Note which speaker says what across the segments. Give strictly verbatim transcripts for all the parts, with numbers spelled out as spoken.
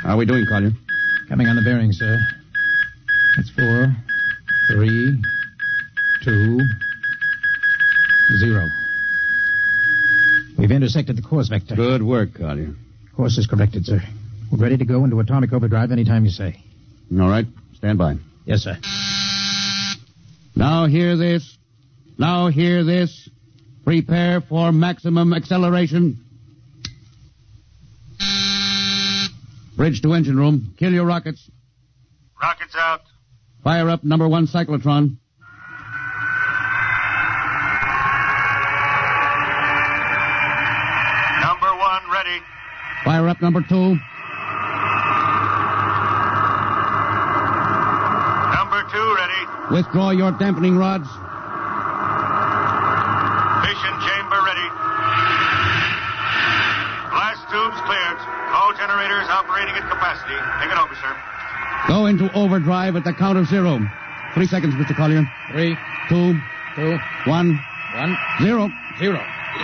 Speaker 1: How are we doing, Collier?
Speaker 2: Coming on the bearing, sir. That's four, three, two, zero. We've intersected the course vector.
Speaker 1: Good work, Collier.
Speaker 2: Course is corrected, sir. We're ready to go into atomic overdrive anytime you say.
Speaker 1: All right. Stand by.
Speaker 2: Yes, sir.
Speaker 1: Now hear this. Now hear this. Prepare for maximum acceleration. Bridge to engine room. Kill your rockets.
Speaker 3: Rockets out.
Speaker 1: Fire up number one cyclotron.
Speaker 3: Number one ready.
Speaker 1: Fire up number two.
Speaker 3: Number two ready.
Speaker 1: Withdraw your dampening rods.
Speaker 3: Fission chamber ready. Blast tubes cleared. All generators operating at capacity. Take it over, sir.
Speaker 1: Go into overdrive at the count of zero. Three seconds, Mister Collier.
Speaker 2: Three,
Speaker 1: Two.
Speaker 2: two,
Speaker 1: One.
Speaker 2: one,
Speaker 1: Zero.
Speaker 2: zero.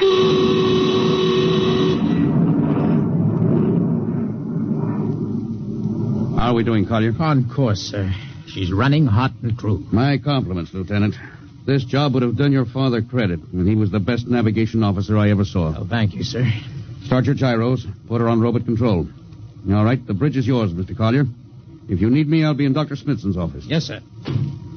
Speaker 1: How are we doing, Collier?
Speaker 2: On course, sir. She's running hot and true.
Speaker 1: My compliments, Lieutenant. This job would have done your father credit, and he was the best navigation officer I ever saw.
Speaker 2: Oh, thank you, sir.
Speaker 1: Start your gyros. Put her on robot control. All right, the bridge is yours, Mister Collier. If you need me, I'll be in Doctor Smithson's office.
Speaker 2: Yes, sir.